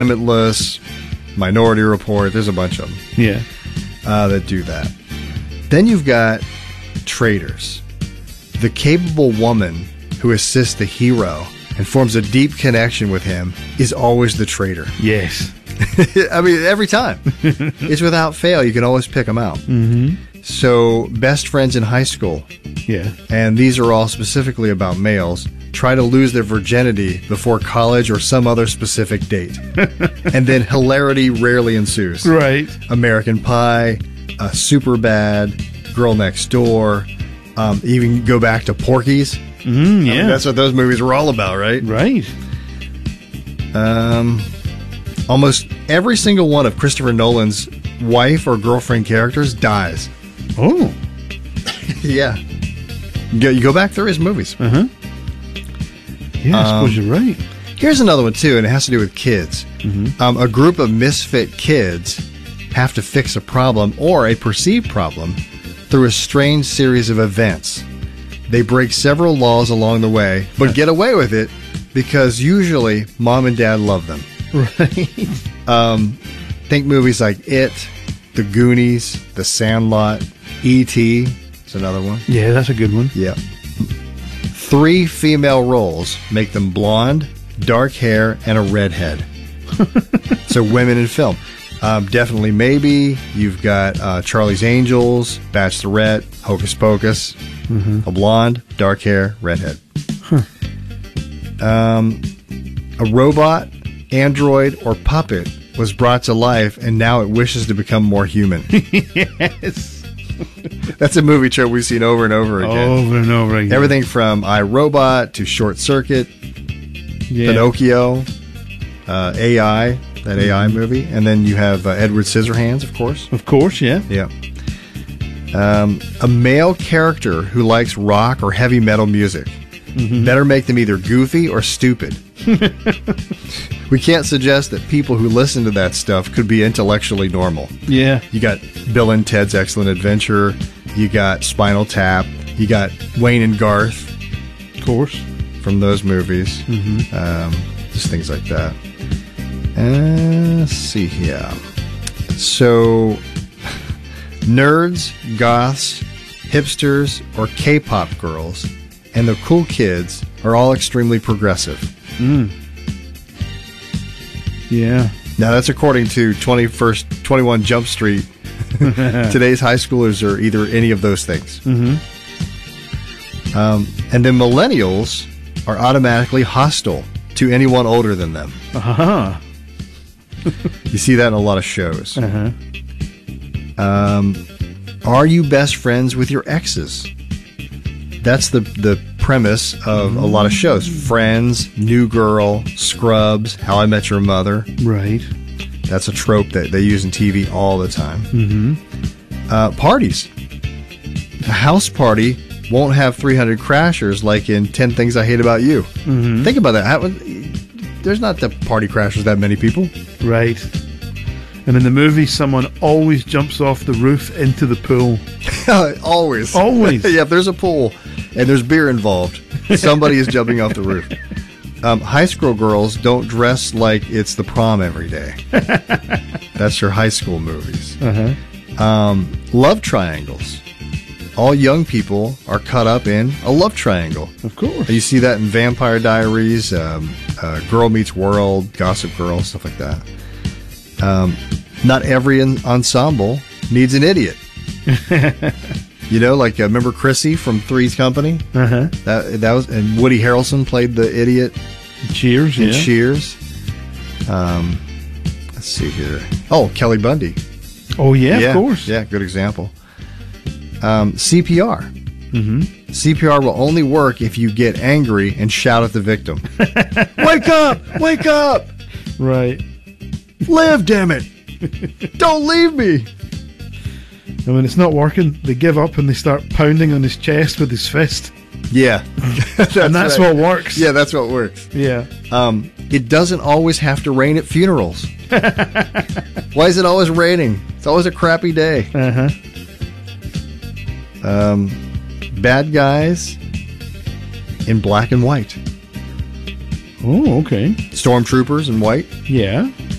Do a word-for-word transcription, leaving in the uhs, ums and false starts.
Limitless, Minority Report. There's a bunch of them. Yeah. Uh, that do that. Then you've got traitors. The capable woman who assists the hero and forms a deep connection with him is always the traitor. Yes. I mean, every time. It's without fail. You can always pick them out. Mm-hmm. So, best friends in high school. Yeah. And these are all specifically about males. Try to lose their virginity before college or some other specific date. And then hilarity rarely ensues. Right. American Pie, uh, Superbad, Girl Next Door. Um, even go back to Porky's. Mm, yeah. I mean, that's what those movies were all about, right? Right. Um, almost every single one of Christopher Nolan's wife or girlfriend characters dies. Oh. Yeah. You go, you go back through his movies. Uh-huh. Yeah, I suppose Um, you're right. Here's another one, too, and it has to do with kids. Mm-hmm. Um, a group of misfit kids have to fix a problem or a perceived problem through a strange series of events. They break several laws along the way, but get away with it because usually mom and dad love them. Right. Um, think movies like It, The Goonies, The Sandlot, E T It's another one. Yeah, that's a good one. Yeah. Three female roles make them blonde, dark hair, and a redhead. So women in film. Um, Definitely Maybe. You've got uh, Charlie's Angels, Bachelorette, Hocus Pocus. Mm-hmm. A blonde, dark hair, redhead. Huh. Um, a robot, android, or puppet was brought to life, and now it wishes to become more human. Yes. That's a movie trope we've seen over and over again. Over and over again. Everything from iRobot to Short Circuit, Yeah. Pinocchio, uh, A I, that A I movie, and then you have uh, Edward Scissorhands, of course. Of course, yeah. Yeah. Um, a male character who likes rock or heavy metal music. Mm-hmm. Better make them either goofy or stupid. We can't suggest that people who listen to that stuff could be intellectually normal. Yeah. You got Bill and Ted's Excellent Adventure. You got Spinal Tap. You got Wayne and Garth. Of course. From those movies. Mm-hmm. Um, just things like that. Uh, let's see here. So, nerds, goths, hipsters, or K-pop girls, and the cool kids are all extremely progressive. Mm. Yeah. Now, that's according to twenty-first, twenty-one Jump Street. Today's high schoolers are either any of those things. Mm-hmm. Um, and then millennials are automatically hostile to anyone older than them. Uh-huh. You see that in a lot of shows. Uh-huh. Um, are you best friends with your exes? That's the the premise of a lot of shows. Friends, New Girl, Scrubs, How I Met Your Mother. Right. That's a trope that they use in T V all the time. Mm-hmm. Uh, parties. A house party won't have three hundred crashers like in ten Things I Hate About You. Mm-hmm. Think about that. How, there's not the party crashers that many people. Right. And in the movie, someone always jumps off the roof into the pool. Always. Always. Yeah, if there's a pool and there's beer involved, somebody is jumping off the roof. Um, high school girls don't dress like it's the prom every day. That's your high school movies. Uh-huh. Um, love triangles. All young people are caught up in a love triangle. Of course. You see that in Vampire Diaries, um, uh, Girl Meets World, Gossip Girl, stuff like that. Um, not every en- ensemble needs an idiot. You know, like uh, remember Chrissy from Three's Company? Uh-huh. That that was, and Woody Harrelson played the idiot Cheers, in yeah. Cheers. Um, let's see here. Oh, Kelly Bundy. Oh, yeah, of course. Yeah, good example. Um, C P R. Mm-hmm. C P R will only work if you get angry and shout at the victim. Wake up! Wake up! Right. Live, damn it! Don't leave me! And when it's not working, they give up and they start pounding on his chest with his fist. Yeah. that's and that's right. what works. Yeah, that's what works. Yeah. Um, it doesn't always have to rain at funerals. Why is it always raining? It's always a crappy day. Uh-huh. Um, bad guys in black and white. Oh, okay. Stormtroopers in white. Yeah.